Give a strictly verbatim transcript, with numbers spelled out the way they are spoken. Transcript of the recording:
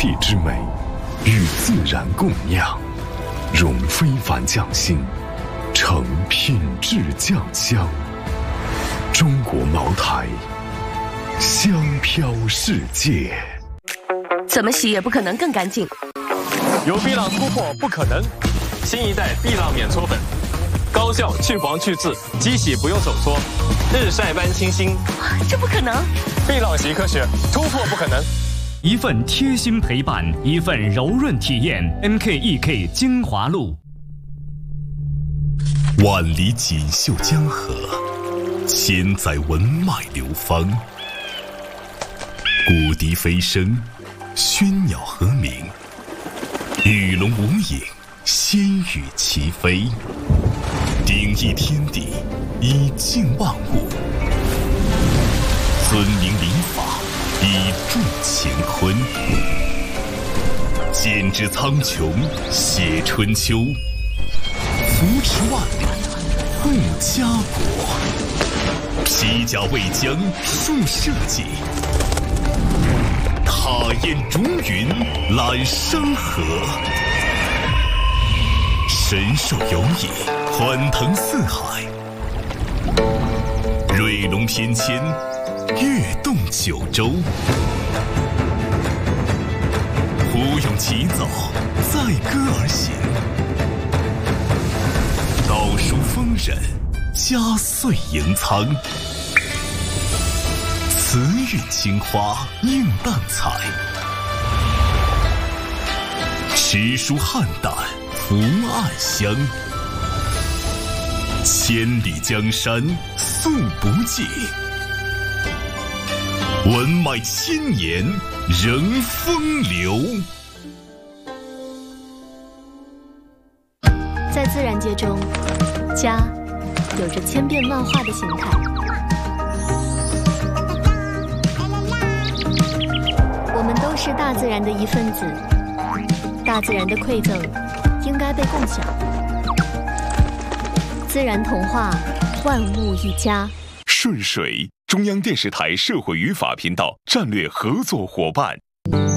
地之美，与自然共酿，融非凡匠心，成品质酱香。中国茅台，香飘世界。 怎么洗也不可能更干净。 由碧浪突破不可能，新一代碧浪免搓粉，高效去黄去渍，机洗不用手搓，日晒般清新。 这不可能！ 碧浪习科学，突破不可能。 一份贴心陪伴，一份柔润体验。M K E K 精华露。 万里锦绣江河，千载文脉流芳。古笛飞声，喧鸟和鸣，鱼龙无影，仙羽齐飞。鼎益天地，以静万物；尊明礼法，以助乾坤。剪纸苍穹，写春秋；扶持万里，护家国。披甲为将，树社稷；踏烟逐云，揽山河。神兽游弋，欢腾四海；瑞龙翩跹，跃动九州。胡勇起早，载歌而行；道书丰稔，佳岁迎苍。慈韵青花映淡彩，诗书汉淡福暗香。千里江山素不尽，文脉千年仍风流。 在自然界中，家有着千变万化的形态。我们都是大自然的一份子，大自然的馈赠应该被共享。自然童话，万物一家。 顺水，中央电视台社会与法频道战略合作伙伴。